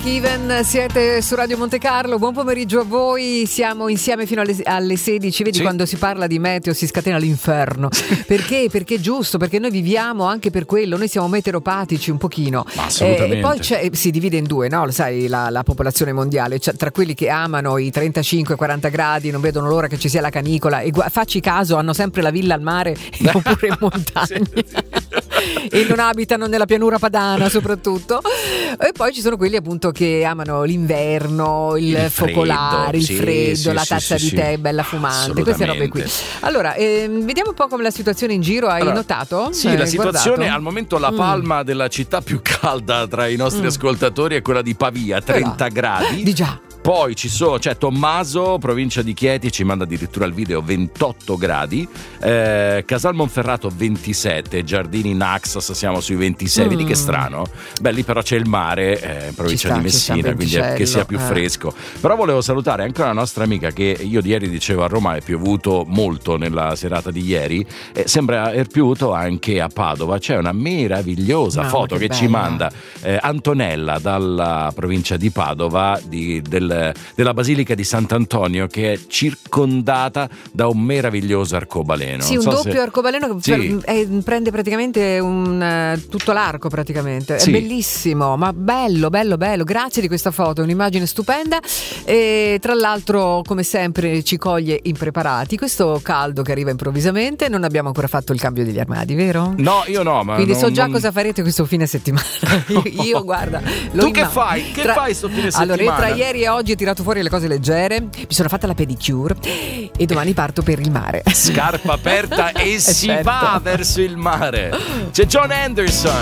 Even, siete su Radio Monte Carlo, buon pomeriggio a voi, siamo insieme fino alle 16, vedi quando si parla di meteo si scatena l'inferno, perché? Perché è giusto, perché noi viviamo anche per quello, noi siamo meteoropatici un pochino, e poi si divide in due, no? Lo sai, la popolazione mondiale, cioè, tra quelli che amano i 35-40 gradi, non vedono l'ora che ci sia la canicola e facci caso, hanno sempre la villa al mare oppure in montagna e non abitano nella pianura padana soprattutto, e poi ci sono quelli appunto che amano l'inverno, il focolare, il freddo, la tazza di tè bella fumante, queste robe qui. Allora, vediamo un po' come la situazione in giro, hai notato? Sì, la situazione al momento, la palma della città più calda tra i nostri ascoltatori è quella di Pavia, 30 gradi. Di già. Poi c'è Tommaso, provincia di Chieti, ci manda addirittura il video, 28 gradi, Casal Monferrato 27, Giardini Naxos siamo sui 26, vedi che strano? Beh, lì però c'è il mare, provincia di Messina, quindi che sia più fresco. Però volevo salutare anche una nostra amica che io di ieri dicevo, a Roma è piovuto molto nella serata di ieri, sembra aver piovuto anche a Padova, c'è una meravigliosa foto che ci manda Antonella dalla provincia di Padova, della Basilica di Sant'Antonio, che è circondata da un meraviglioso arcobaleno. Sì, un doppio arcobaleno che prende praticamente tutto l'arco praticamente. È bellissimo, ma bello. Grazie di questa foto, un'immagine stupenda. E tra l'altro, come sempre, ci coglie impreparati. Questo caldo che arriva improvvisamente, non abbiamo ancora fatto il cambio degli armadi, vero? No, io no. Ma quindi so già cosa farete questo fine settimana. io guarda. Tu che fai? Che fai sto fine settimana? Allora, tra ieri e oggi ho tirato fuori le cose leggere, mi sono fatta la pedicure e domani parto per il mare. Scarpa aperta e si va verso il mare. C'è John Anderson.